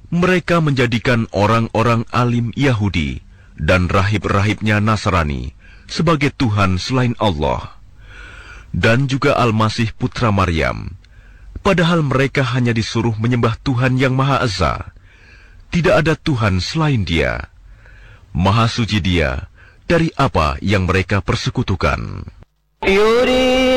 Mereka menjadikan orang-orang alim Yahudi dan rahib-rahibnya Nasrani sebagai Tuhan selain Allah, dan juga Al-Masih putra Maryam, padahal mereka hanya disuruh menyembah Tuhan yang Maha Esa. Tidak ada Tuhan selain Dia. Maha suci Dia dari apa yang mereka persekutukan.